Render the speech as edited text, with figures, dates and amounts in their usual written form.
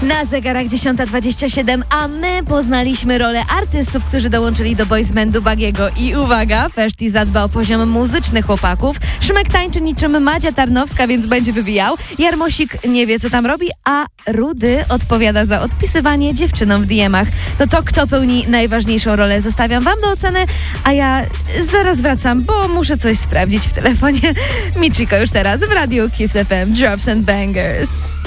Na zegarach 10:27, a my poznaliśmy rolę artystów, którzy dołączyli do boys bandu Bagiego. I uwaga, Feszty zadba o poziom muzyczny chłopaków. Szymek tańczy niczym Madzia Tarnowska, więc będzie wybijał. Jarmosik nie wie, co tam robi, a Rudy odpowiada za odpisywanie dziewczynom w DM-ach. To kto pełni najważniejszą rolę, zostawiam wam do oceny, a ja zaraz wracam, bo muszę coś sprawdzić w telefonie. Michiko już teraz w Radiu Kiss FM, Drops and Bangers.